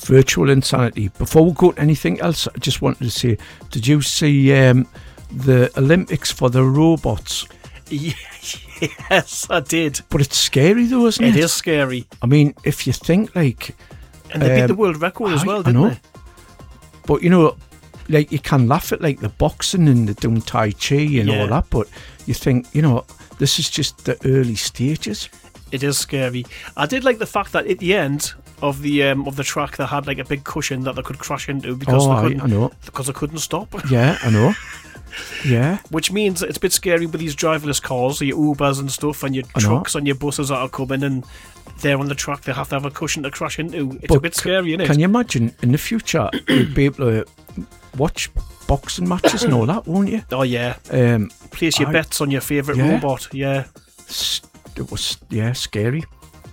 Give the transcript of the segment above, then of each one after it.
Virtual Insanity. Before we go to anything else, I just wanted to say, did you see the Olympics for the robots? Yes, I did. But it's scary though, isn't it? It is scary. I mean, if you think like... And they beat the world record as well, didn't they? But, you know, like you can laugh at like the boxing and the doing Tai Chi and all that, but you think, you know, this is just the early stages. It is scary. I did like the fact that at the end of the track they had like a big cushion that they could crash into because they couldn't stop. Yeah, I know. Yeah. Which means it's a bit scary with these driverless cars, your Ubers and stuff, and your trucks and your buses that are coming, and they're on the track, they have to have a cushion to crash into. It's a bit scary, isn't it? Can you imagine in the future you'll be able to watch boxing matches and all that, won't you? Oh yeah. Place your bets on your favourite robot. Yeah. It was scary.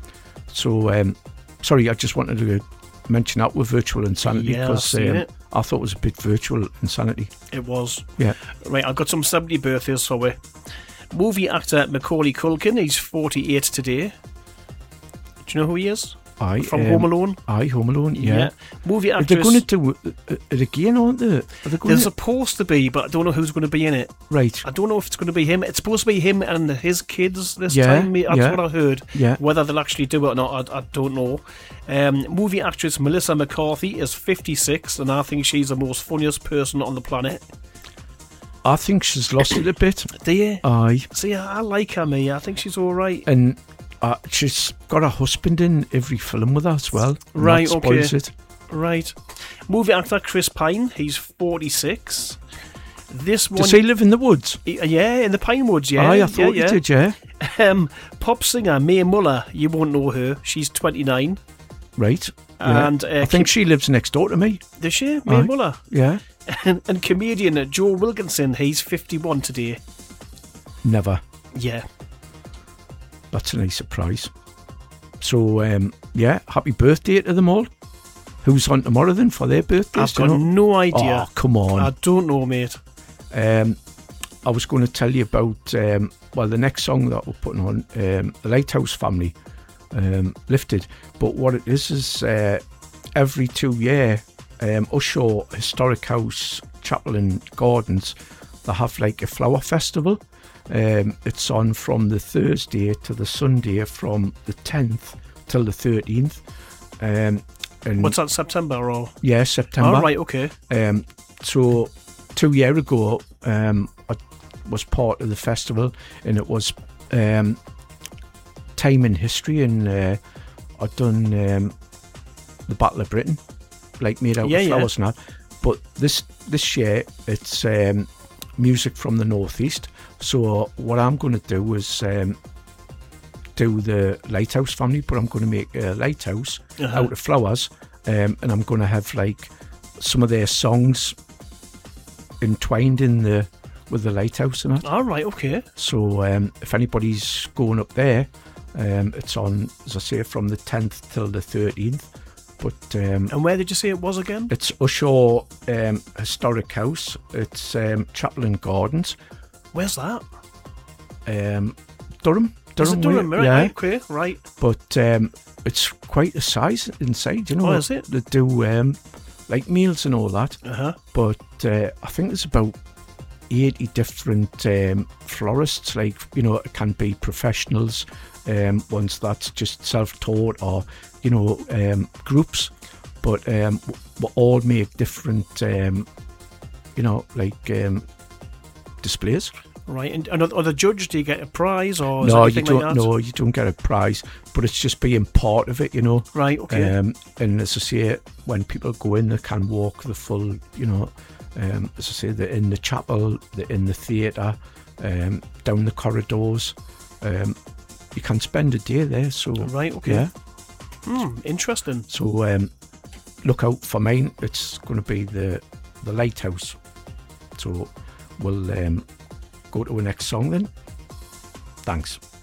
So sorry, I just wanted to mention that with Virtual Insanity because I thought it was a bit Virtual Insanity. It was. Yeah. Right, I've got some celebrity birthdays for you. Movie actor Macaulay Culkin, he's 48 today. Do you know who he is? From Home Alone? Home Alone, yeah. Movie actress. They're going to do it again, aren't they? They're supposed to be, but I don't know who's going to be in it. Right. I don't know if it's going to be him. It's supposed to be him and his kids this time. That's what I heard. Yeah. Whether they'll actually do it or not, I don't know. Movie actress Melissa McCarthy is 56, and I think she's the most funniest person on the planet. I think she's lost it a bit. Do you? Aye. See, I like her, me. I think she's all right. And she's got her husband in every film with her as well. Right, that spoils it. Right. Movie actor Chris Pine, he's 46. This one. Does he live in the woods? Yeah, in the Pine Woods, yeah. Aye, I thought he did, yeah. Pop singer Mae Muller, you won't know her. She's 29. Right. And I think she lives next door to me. Does she? Mae Muller? Yeah. And comedian Joe Wilkinson, he's 51 today. Never. Yeah. That's a nice surprise. So, happy birthday to them all. Who's on tomorrow then for their birthdays? I've got no idea. Oh, come on. I don't know, mate. I was going to tell you about, the next song that we're putting on, the Lighthouse Family, Lifted. But what it is every 2 year, Ushaw Historic House, Chapel and Gardens, they have like a flower festival. It's on from the Thursday to the Sunday from the 10th till the 13th. And what's that, September or? Yeah, September. Oh, right, okay. So 2 years ago, I was part of the festival, and it was time in history, and I'd done the Battle of Britain, like made out of flowers and that. But this year, it's music from the northeast. So what I'm going to do is do the Lighthouse Family, but I'm going to make a lighthouse out of flowers, and I'm going to have like some of their songs entwined with the lighthouse and that. All right, okay. So if anybody's going up there, it's on, as I say, from the 10th till the 13th. But and where did you say it was again? It's Ushaw Historic House. It's Chapel and Gardens. Where's that? Durham. Is it Durham? Right, yeah. Okay, right. But it's quite a size inside, you know. Oh, is it? They do like meals and all that. But I think there's about 80 different florists. Like, you know, it can be professionals, ones that's just self-taught, or, you know, groups. But we all make different, you know, like displays. Right, and are the judge, do you get a prize or no, you don't? Like that? No, you don't get a prize, but it's just being part of it, you know. Right, okay. And as I say, when people go in, they can walk the full, you know. As I say, they're in the chapel, they're in the theatre, down the corridors. You can spend a day there. So right, okay. Yeah. Interesting. So look out for mine. It's going to be the lighthouse. So we'll go to our next song then. Thanks.